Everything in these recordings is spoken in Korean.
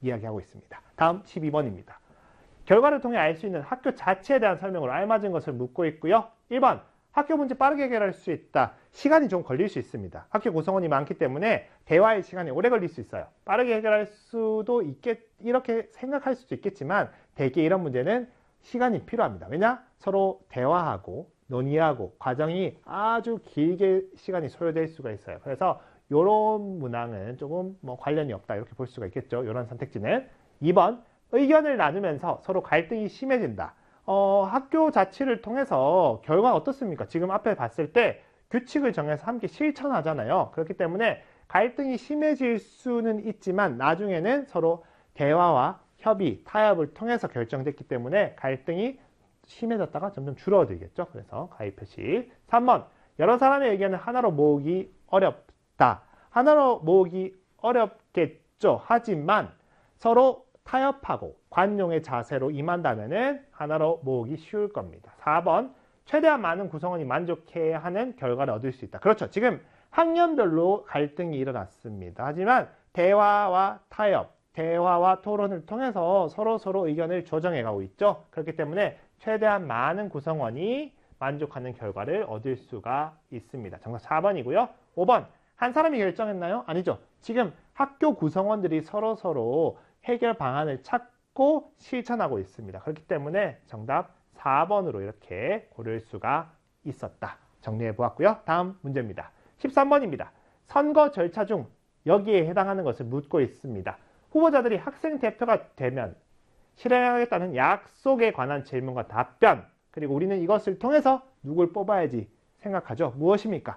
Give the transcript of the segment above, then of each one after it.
이야기하고 있습니다. 다음 12번입니다. 결과를 통해 알 수 있는 학교 자체에 대한 설명으로 알맞은 것을 묻고 있고요. 1번, 학교 문제 빠르게 해결할 수 있다. 시간이 좀 걸릴 수 있습니다. 학교 구성원이 많기 때문에 대화의 시간이 오래 걸릴 수 있어요. 빠르게 해결할 수도 이렇게 생각할 수도 있겠지만 대개 이런 문제는 시간이 필요합니다. 왜냐? 서로 대화하고 논의하고 과정이 아주 길게 시간이 소요될 수가 있어요. 그래서 이런 문항은 조금 관련이 없다 이렇게 볼 수가 있겠죠. 이런 선택지는. 2번, 의견을 나누면서 서로 갈등이 심해진다. 학교 자치를 통해서 결과는 어떻습니까? 지금 앞에 봤을 때 규칙을 정해서 함께 실천하잖아요. 그렇기 때문에 갈등이 심해질 수는 있지만 나중에는 서로 대화와 협의, 타협을 통해서 결정됐기 때문에 갈등이 심해졌다가 점점 줄어들겠죠. 그래서 가위 표시. 3번, 여러 사람의 의견을 하나로 모으기 어렵다. 하나로 모으기 어렵겠죠. 하지만 서로 타협하고 관용의 자세로 임한다면 하나로 모으기 쉬울 겁니다. 4번, 최대한 많은 구성원이 만족해야 하는 결과를 얻을 수 있다. 그렇죠. 지금 학년별로 갈등이 일어났습니다. 하지만 대화와 타협, 대화와 토론을 통해서 서로 의견을 조정해 가고 있죠. 그렇기 때문에 최대한 많은 구성원이 만족하는 결과를 얻을 수가 있습니다. 정답 4번이고요. 5번, 한 사람이 결정했나요? 아니죠. 지금 학교 구성원들이 서로 해결 방안을 찾고 실천하고 있습니다. 그렇기 때문에 정답 4번으로 이렇게 고를 수가 있었다. 정리해 보았고요. 다음 문제입니다. 13번입니다. 선거 절차 중 여기에 해당하는 것을 묻고 있습니다. 후보자들이 학생 대표가 되면 실행하겠다는 약속에 관한 질문과 답변, 그리고 우리는 이것을 통해서 누굴 뽑아야지 생각하죠. 무엇입니까?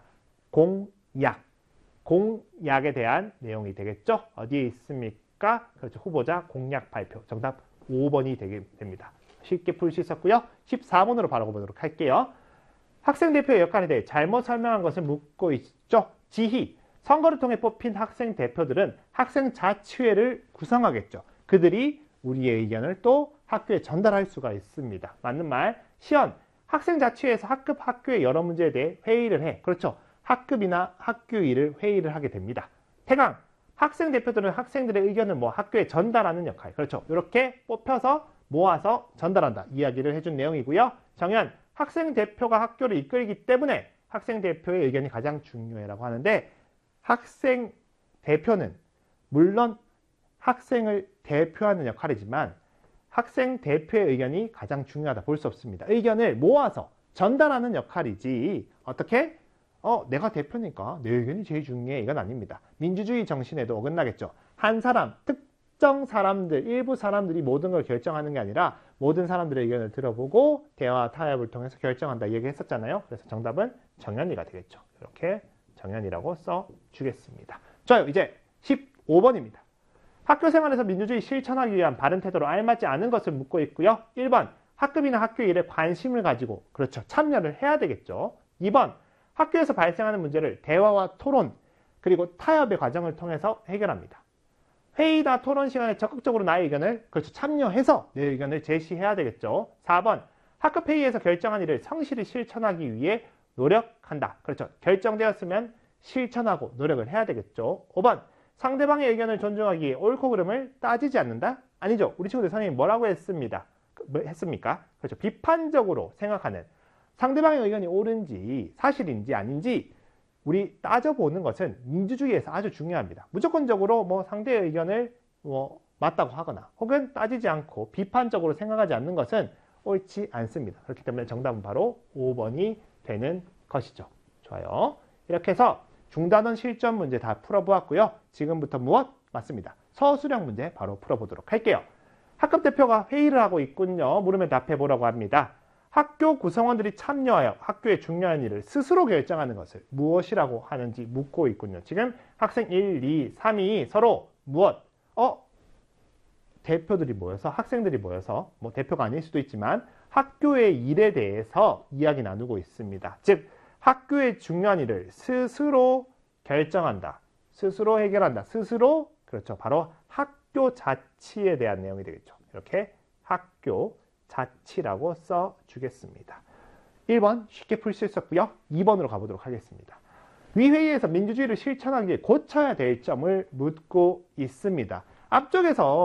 공약. 공약에 대한 내용이 되겠죠. 어디에 있습니까? 그렇죠. 후보자 공약 발표. 정답 5번이 되게 됩니다. 쉽게 풀 수 있었고요. 14번으로 바로 보도록 할게요. 학생 대표의 역할에 대해 잘못 설명한 것을 묻고 있죠. 지희. 선거를 통해 뽑힌 학생 대표들은 학생 자치회를 구성하겠죠. 그들이 우리의 의견을 또 학교에 전달할 수가 있습니다. 맞는 말. 시연. 학생 자치회에서 학교의 여러 문제에 대해 회의를 해. 그렇죠. 학급이나 학교 일을 회의를 하게 됩니다. 태강. 학생 대표들은 학생들의 의견을 학교에 전달하는 역할. 그렇죠. 이렇게 뽑혀서 모아서 전달한다. 이야기를 해준 내용이고요. 정연. 학생 대표가 학교를 이끌기 때문에 학생 대표의 의견이 가장 중요해라고 하는데 학생 대표는 물론 학생을 대표하는 역할이지만 학생 대표의 의견이 가장 중요하다 볼 수 없습니다. 의견을 모아서 전달하는 역할이지 어떻게? 내가 대표니까 내 의견이 제일 중요해. 이건 아닙니다. 민주주의 정신에도 어긋나겠죠. 한 사람, 특정 사람들, 일부 사람들이 모든 걸 결정하는 게 아니라 모든 사람들의 의견을 들어보고 대화 타협을 통해서 결정한다 이 얘기 했었잖아요. 그래서 정답은 정연이가 되겠죠. 이렇게 정연이라고 써주겠습니다. 좋아요. 이제 15번입니다. 학교 생활에서 민주주의 실천하기 위한 바른 태도로 알맞지 않은 것을 묻고 있고요. 1번, 학급이나 학교 일에 관심을 가지고 그렇죠. 참여를 해야 되겠죠. 2번, 학교에서 발생하는 문제를 대화와 토론 그리고 타협의 과정을 통해서 해결합니다. 회의나 토론 시간에 적극적으로 나의 의견을 그렇죠. 참여해서 내 의견을 제시해야 되겠죠. 4번, 학급 회의에서 결정한 일을 성실히 실천하기 위해 노력한다. 그렇죠. 결정되었으면 실천하고 노력을 해야 되겠죠. 5번, 상대방의 의견을 존중하기에 옳고 그름을 따지지 않는다? 아니죠. 우리 친구들 선생님이 뭐라고 했습니까? 그렇죠. 비판적으로 생각하는 상대방의 의견이 옳은지 사실인지 아닌지 우리 따져보는 것은 민주주의에서 아주 중요합니다. 무조건적으로 상대의 의견을 맞다고 하거나 혹은 따지지 않고 비판적으로 생각하지 않는 것은 옳지 않습니다. 그렇기 때문에 정답은 바로 5번이 되는 것이죠. 좋아요. 이렇게 해서 중단원 실전 문제 다 풀어보았고요. 지금부터 무엇? 맞습니다. 서술형 문제 바로 풀어보도록 할게요. 학급 대표가 회의를 하고 있군요. 물으면 답해보라고 합니다. 학교 구성원들이 참여하여 학교의 중요한 일을 스스로 결정하는 것을 무엇이라고 하는지 묻고 있군요. 지금 학생 1, 2, 3이 서로 무엇? 대표들이 모여서 학생들이 모여서 대표가 아닐 수도 있지만 학교의 일에 대해서 이야기 나누고 있습니다. 즉 학교의 중요한 일을 스스로 결정한다. 스스로 해결한다. 스스로 그렇죠. 바로 학교 자치에 대한 내용이 되겠죠. 이렇게 학교 자치라고 써주겠습니다. 1번 쉽게 풀 수 있었고요. 2번으로 가보도록 하겠습니다. 위 회의에서 민주주의를 실천하기 위해 고쳐야 될 점을 묻고 있습니다. 앞쪽에서